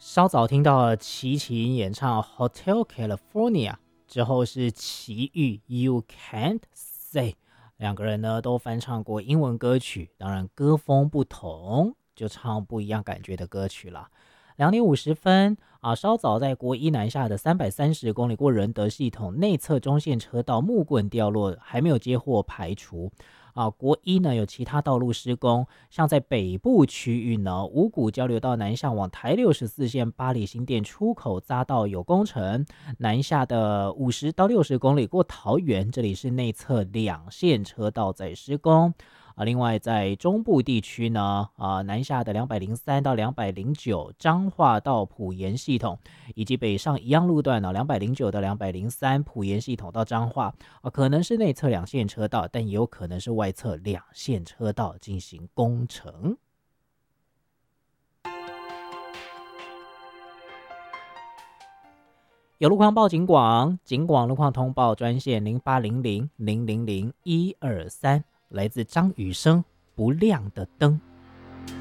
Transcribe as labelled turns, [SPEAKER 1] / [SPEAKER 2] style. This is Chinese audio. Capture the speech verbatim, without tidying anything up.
[SPEAKER 1] 稍早听到了齐秦演唱《Hotel California》，之后是齐豫《You Can't Say》，两个人呢都翻唱过英文歌曲，当然歌风不同，就唱不一样感觉的歌曲啦。两点五十分啊，稍早在国一南下的三百三十公里过仁德系统内侧中线车道木棍掉落，还没有接获排除。啊，国一呢有其他道路施工，像在北部区域呢，五股交流道南向往台六十四线八里新店出口匝道有工程，南下的五十到六十公里过桃园，这里是内侧两线车道在施工。啊，另外在中部地区呢，啊，南下的两百零三到两百零九彰化到埔盐系统，以及北上一样路段呢，两百零九到两百零三埔盐系统到彰化，啊，可能是内侧两线车道，但也有可能是外侧两线车道进行工程。有路况报警广，警广路况通报专线零八零零零零零一二三。来自张雨生《不亮的灯》。